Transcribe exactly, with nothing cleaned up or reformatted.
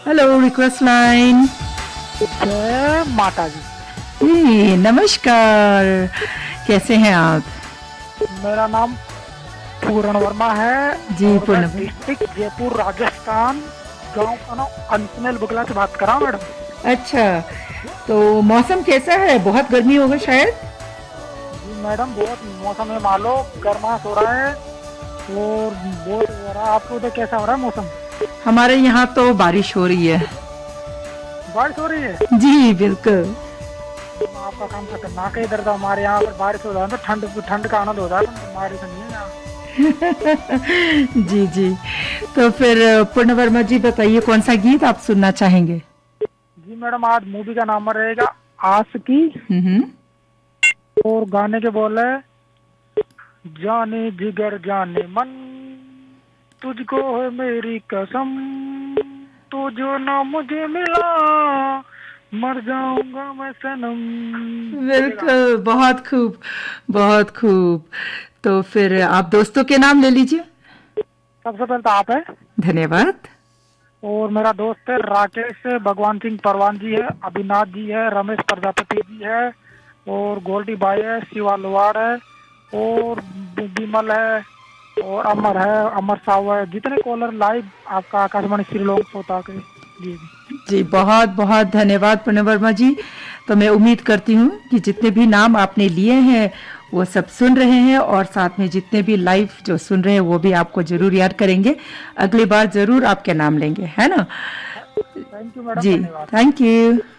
Hello, request line. जय माता दी। जी नमस्कार, कैसे हैं आप? मेरा नाम पूर्ण वर्मा है जी और मैं पूर्ण। डिस्ट्रिक्ट जयपुर राजस्थान, गांव का नाम अंसनेल बुगला से बात कर रहा हूँ मैडम। अच्छा, तो मौसम कैसा है? बहुत गर्मी होगा शायद। जी मैडम, बहुत मौसम है मालो, गर्माश हो रहा है और बहुत हो रहा है। आपको उधर कैसा हो रहा है मौसम? हमारे यहाँ तो बारिश हो रही है। बारिश हो रही है? जी बिल्कुल। आपका काम खतरनाक है। इधर तो हमारे यहाँ पर बारिश हो रहा है तो ठंड ठंड का आनंद हो रहा है, बारिश नहीं है यहाँ। जी जी, तो फिर पूर्ण वर्मा जी बताइए कौन सा गीत आप सुनना चाहेंगे? जी मैडम, आज मूवी का नाम रहेगा आशिकी हम्म। और गाने के बोल है, जाने जिगर जाने मन, तुझको है मेरी कसम, तू जो ना मुझे मिला, मर जाऊंगा मैं सनम। बिल्कुल, बहुत खूब, बहुत खूब। तो फिर आप दोस्तों के नाम ले लीजिए। सबसे पहले तो आप है धन्यवाद। और मेरा दोस्त है राकेश भगवान सिंह परवान जी है, अभिनाथ जी है, रमेश प्रजापति जी है और गोल्डी बाई है, शिवा लोहार है और विमल है और अमर है, अमर साहू है। जितने कॉलर लाइव आपका आकाशवाणी श्रीलोक श्रोता के लिए। जी बहुत बहुत धन्यवाद पूर्ण वर्मा जी। तो मैं उम्मीद करती हूँ कि जितने भी नाम आपने लिए हैं वो सब सुन रहे हैं और साथ में जितने भी लाइव जो सुन रहे हैं वो भी आपको जरूर याद करेंगे। अगली बार जरूर आपके नाम लेंगे, है ना? थैंक यू मैडम, जी धन्यवाद। Thank you.